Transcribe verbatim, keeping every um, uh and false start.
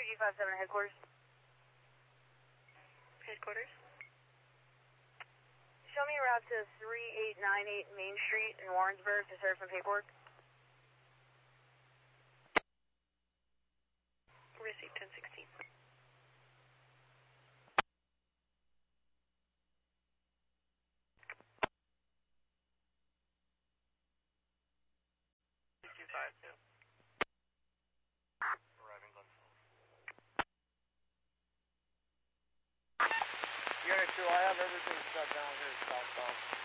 two G five seven headquarters. Headquarters? Show me a route to three eight nine eight Main Street in Warrensburg to serve some paperwork. Receipt ten sixteen. two five two. Arriving Glenville. Unit two, I have everything shut down here southbound.